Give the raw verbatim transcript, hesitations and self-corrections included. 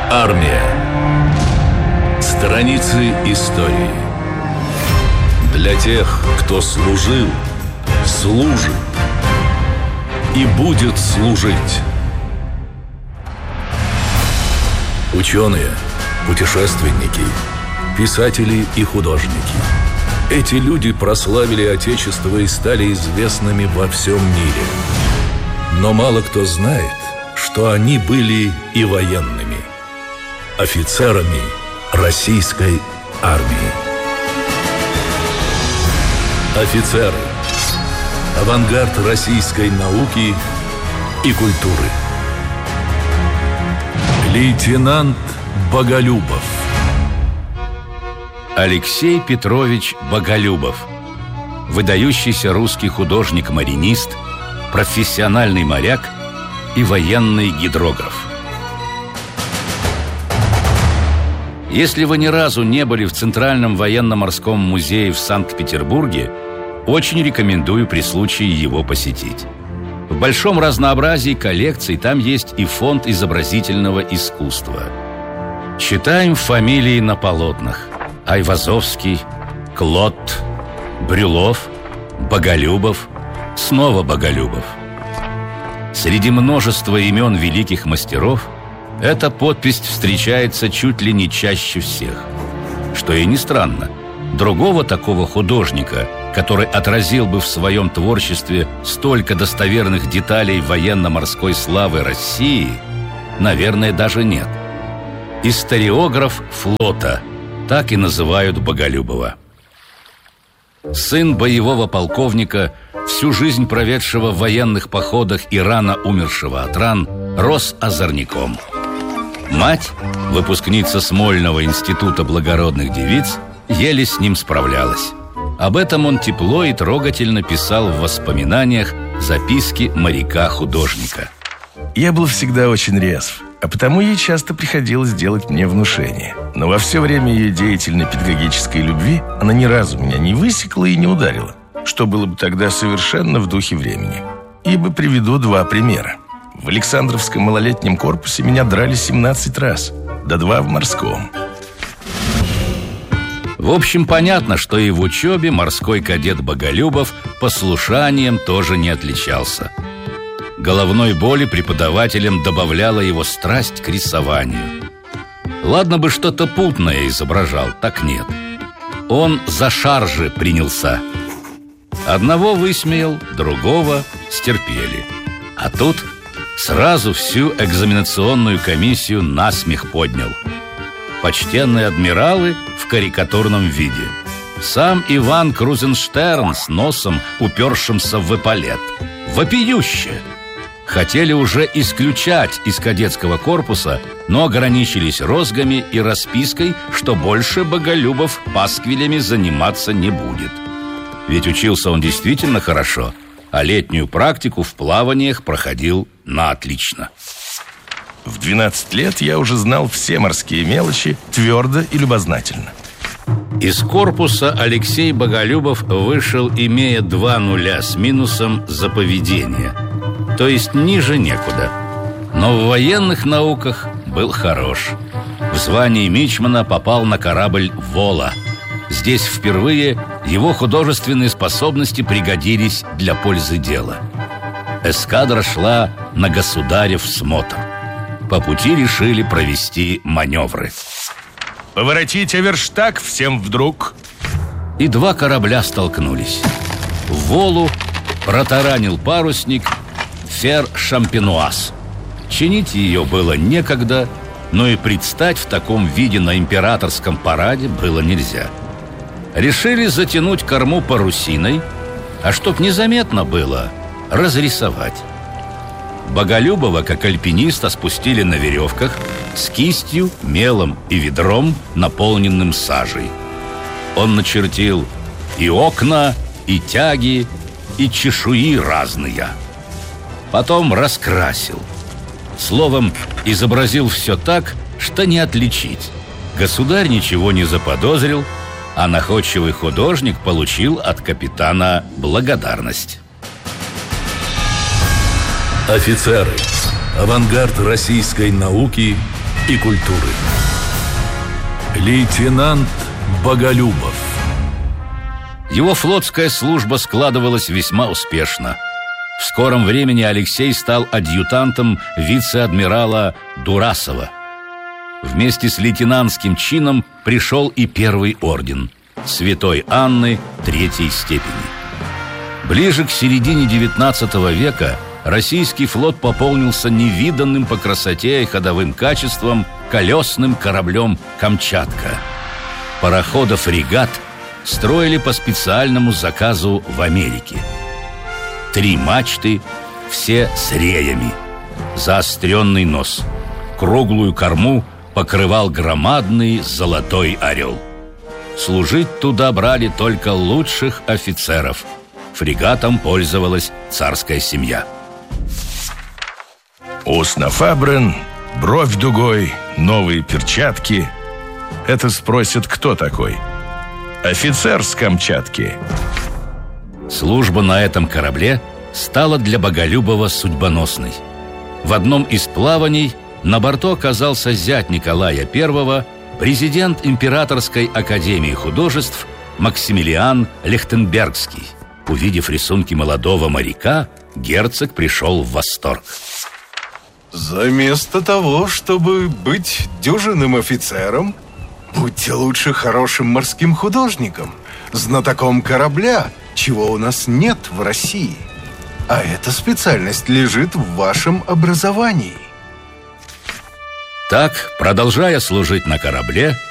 Армия. Страницы истории. Для тех, кто служил, служит и будет служить. Ученые, путешественники, писатели и художники. Эти люди прославили Отечество и стали известными во всем мире. Но мало кто знает, что они были и военными, офицерами российской армии. Офицеры. Авангард российской науки и культуры. Лейтенант Боголюбов. Алексей Петрович Боголюбов. Выдающийся русский художник-маринист, профессиональный моряк и военный гидрограф. Если вы ни разу не были в Центральном военно-морском музее в Санкт-Петербурге, очень рекомендую при случае его посетить. В большом разнообразии коллекций там есть и фонд изобразительного искусства. Читаем фамилии на полотнах: Айвазовский, Клод, Брюлов, Боголюбов, снова Боголюбов. Среди множества имен великих мастеров эта подпись встречается чуть ли не чаще всех. Что и не странно, другого такого художника, который отразил бы в своем творчестве столько достоверных деталей военно-морской славы России, наверное, даже нет. Историограф флота, так и называют Боголюбова. Сын боевого полковника, всю жизнь проведшего в военных походах и рано умершего от ран, рос озорником. Мать, выпускница Смольного института благородных девиц, еле с ним справлялась. Об этом он тепло и трогательно писал в воспоминаниях «Записки моряка-художника». Я был всегда очень резв, а потому ей часто приходилось делать мне внушение. Но во все время ее деятельной педагогической любви она ни разу меня не высекла и не ударила, что было бы тогда совершенно в духе времени. Ибо приведу два примера. В Александровском малолетнем корпусе меня драли семнадцать раз, да два в морском. В общем, понятно, что и в учебе морской кадет Боголюбов послушанием тоже не отличался. Головной боли преподавателям добавляла его страсть к рисованию. Ладно бы что-то путное изображал, так нет. Он за шаржи принялся. Одного высмеял, другого стерпели. А тут сразу всю экзаменационную комиссию насмех поднял. Почтенные адмиралы в карикатурном виде. Сам Иван Крузенштерн с носом, упершимся в эполет. Вопиюще! Хотели уже исключать из кадетского корпуса, но ограничились розгами и распиской, что больше Боголюбов пасквилями заниматься не будет. Ведь учился он действительно хорошо, а летнюю практику в плаваниях проходил на отлично. В двенадцать лет я уже знал все морские мелочи твердо и любознательно. Из корпуса Алексей Боголюбов вышел, имея два нуля с минусом за поведение, то есть ниже некуда. Но в военных науках был хорош. В звании мичмана попал на корабль «Вола». Здесь впервые его художественные способности пригодились для пользы дела. Эскадра шла на государев смотр. По пути решили провести маневры. Поворотить оверштаг всем вдруг. И два корабля столкнулись. В «Волу» протаранил парусник «Фер Шампенуаз». Чинить ее было некогда, но и предстать в таком виде на императорском параде было нельзя. Решили затянуть корму парусиной, а чтоб незаметно было, разрисовать. Боголюбова, как альпиниста, спустили на веревках с кистью, мелом и ведром, наполненным сажей. Он начертил и окна, и тяги, и чешуи разные. Потом раскрасил. Словом, изобразил все так, что не отличить. Государь ничего не заподозрил, а находчивый художник получил от капитана благодарность. Офицеры. Авангард российской науки и культуры. Лейтенант Боголюбов. Его флотская служба складывалась весьма успешно. В скором времени Алексей стал адъютантом вице-адмирала Дурасова. Вместе с лейтенантским чином пришел и первый орден Святой Анны третьей степени. Ближе к середине девятнадцатого века российский флот пополнился невиданным по красоте и ходовым качествам колесным кораблем «Камчатка». Пароходов-фрегат строили по специальному заказу в Америке. Три мачты, все с реями, заостренный нос, круглую корму покрывал громадный золотой орел. Служить туда брали только лучших офицеров. Фрегатом пользовалась царская семья. Ус нафабрен, бровь дугой, новые перчатки. Это спросят, кто такой? Офицер с Камчатки. Служба на этом корабле стала для Боголюбова судьбоносной. В одном из плаваний на борту оказался зять Николая Первого, президент Императорской академии художеств Максимилиан Лихтенбергский. Увидев рисунки молодого моряка, герцог пришел в восторг. Заместо того, чтобы быть дюжинным офицером, будьте лучше хорошим морским художником, знатоком корабля, чего у нас нет в России. А эта специальность лежит в вашем образовании. Так, продолжая служить на корабле,